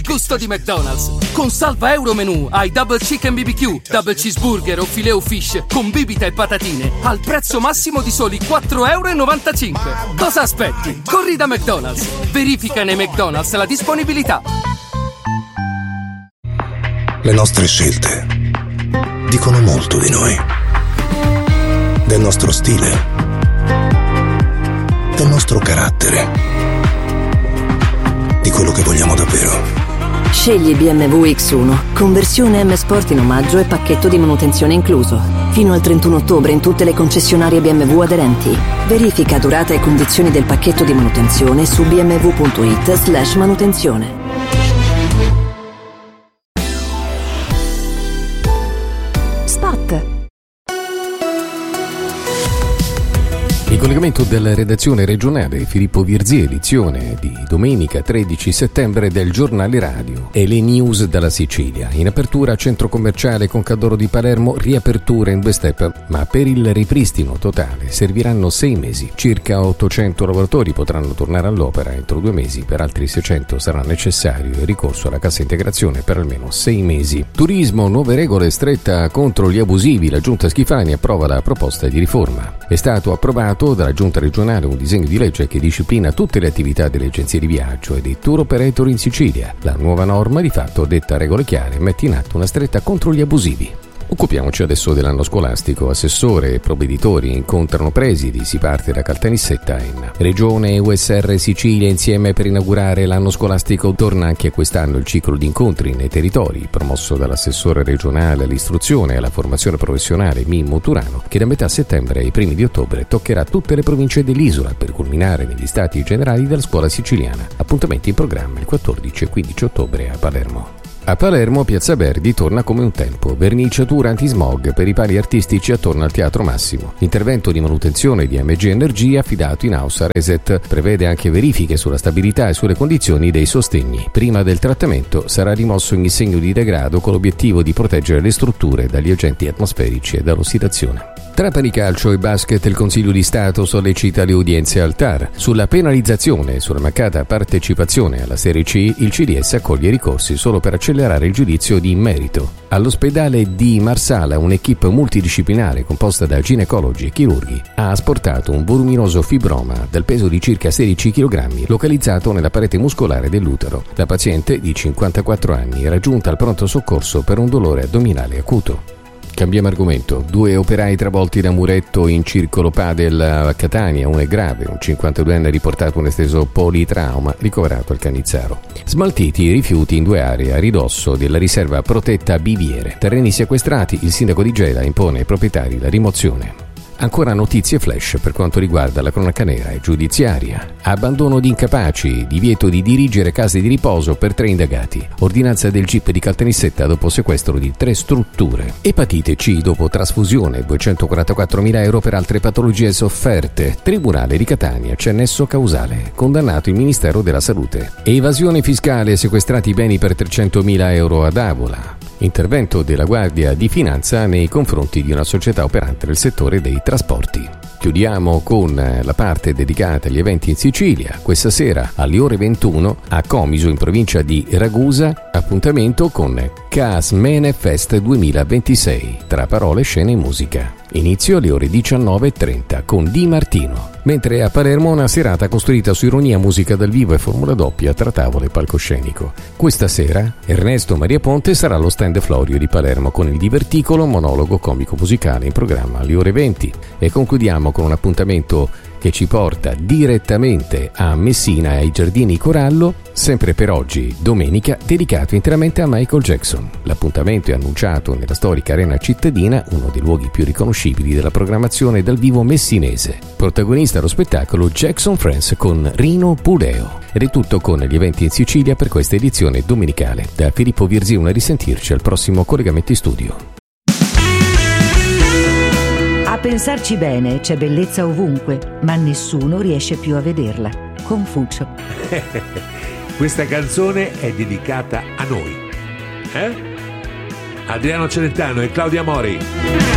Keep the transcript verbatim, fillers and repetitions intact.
gusto di McDonald's. Con Salva Euro Menù hai Double Chicken B B Q, Double Cheeseburger o Filet o Fish con bibita e patatine al prezzo massimo di soli quattro e novantacinque euro. Cosa aspetti? Corri da McDonald's. Verifica nei McDonald's la disponibilità. Le nostre scelte dicono molto di noi, del nostro stile, del nostro carattere, di quello che vogliamo davvero. Scegli B M W X uno, conversione M Sport in omaggio e pacchetto di manutenzione incluso. Fino al trentuno ottobre in tutte le concessionarie B M W aderenti. Verifica durata e condizioni del pacchetto di manutenzione su bmw.it slash manutenzione. Spot. Il collegamento della redazione regionale Filippo Virzì, edizione di domenica tredici settembre del giornale radio e le news dalla Sicilia. In apertura centro commerciale Concadoro di Palermo, riapertura in due step, ma per il ripristino totale serviranno sei mesi. Circa ottocento lavoratori potranno tornare all'opera entro due mesi, per altri seicento sarà necessario il ricorso alla cassa integrazione per almeno sei mesi. Turismo, nuove regole, stretta contro gli abusivi. La giunta Schifani approva la proposta di riforma. È stato approvato dalla giunta regionale un disegno di legge che disciplina tutte le attività delle agenzie di viaggio e dei tour operator in Sicilia. La nuova norma di fatto detta regole chiare e mette in atto una stretta contro gli abusivi. Occupiamoci adesso dell'anno scolastico. Assessore e provveditori incontrano presidi. Si parte da Caltanissetta in Regione e U S R Sicilia insieme per inaugurare l'anno scolastico. Torna anche quest'anno il ciclo di incontri nei territori promosso dall'assessore regionale all'istruzione e alla formazione professionale Mimmo Turano, che da metà settembre ai primi di ottobre toccherà tutte le province dell'isola per culminare negli stati generali della scuola siciliana. Appuntamenti in programma il quattordici e quindici ottobre a Palermo. A Palermo Piazza Verdi torna come un tempo. Verniciatura antismog per i pali artistici attorno al Teatro Massimo. Intervento di manutenzione di M G Energia affidato in house a Reset. Prevede anche verifiche sulla stabilità e sulle condizioni dei sostegni. Prima del trattamento sarà rimosso ogni segno di degrado con l'obiettivo di proteggere le strutture dagli agenti atmosferici e dall'ossidazione. Trapani Calcio e Basket, il Consiglio di Stato sollecita le udienze al T A R. Sulla penalizzazione e sulla mancata partecipazione alla Serie C, il C D S accoglie ricorsi solo per accelerare il giudizio di merito. All'ospedale di Marsala un'equipe multidisciplinare composta da ginecologi e chirurghi ha asportato un voluminoso fibroma del peso di circa sedici chilogrammi localizzato nella parete muscolare dell'utero. La paziente, di cinquantaquattro anni, era giunta al pronto soccorso per un dolore addominale acuto. Cambiamo argomento. Due operai travolti da muretto in circolo padel a Catania, uno è grave, un cinquantaduenne ha riportato un esteso politrauma, ricoverato al Cannizzaro. Smaltiti i rifiuti in due aree a ridosso della riserva protetta Biviere. Terreni sequestrati, il sindaco di Gela impone ai proprietari la rimozione. Ancora notizie flash per quanto riguarda la cronaca nera e giudiziaria. Abbandono di incapaci, divieto di dirigere case di riposo per tre indagati. Ordinanza del G I P di Caltanissetta dopo sequestro di tre strutture. Epatite C dopo trasfusione, duecentoquarantaquattromila euro per altre patologie sofferte. Tribunale di Catania, c'è nesso causale. Condannato il Ministero della Salute. Evasione fiscale, sequestrati i beni per trecentomila euro ad Avola. Intervento della Guardia di Finanza nei confronti di una società operante nel settore dei trasporti. Chiudiamo con la parte dedicata agli eventi in Sicilia. Questa sera alle ore ventuno a Comiso in provincia di Ragusa, appuntamento con Casmene Fest duemilaventisei, tra parole, scene e musica. Inizio alle ore diciannove e trenta con Di Martino. Mentre a Palermo una serata costruita su ironia, musica dal vivo e formula doppia tra tavolo e palcoscenico. Questa sera Ernesto Maria Ponte sarà allo stand Florio di Palermo con il diverticolo monologo comico musicale in programma alle ore venti. E concludiamo con un appuntamento che ci porta direttamente a Messina e ai Giardini Corallo, sempre per oggi, domenica, dedicato interamente a Michael Jackson. L'appuntamento è annunciato nella storica Arena Cittadina, uno dei luoghi più riconoscibili della programmazione dal vivo messinese. Protagonista allo spettacolo Jackson Friends con Rino Puleo. Ed è tutto con gli eventi in Sicilia per questa edizione domenicale. Da Filippo Virzì, una risentirci al prossimo collegamento in studio. A pensarci bene, c'è bellezza ovunque, ma nessuno riesce più a vederla. Confucio. Questa canzone è dedicata a noi. Eh? Adriano Celentano e Claudia Mori.